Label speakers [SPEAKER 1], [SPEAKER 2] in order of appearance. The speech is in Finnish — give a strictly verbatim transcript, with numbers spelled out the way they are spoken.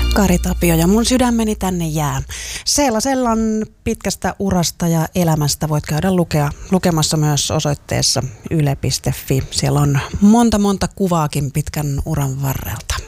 [SPEAKER 1] Kari Tapio ja mun sydämeni tänne jää. Seela Sellan pitkästä urasta ja elämästä voit käydä lukea, lukemassa myös osoitteessa yle piste fi. Siellä on monta monta kuvaakin pitkän uran varrelta.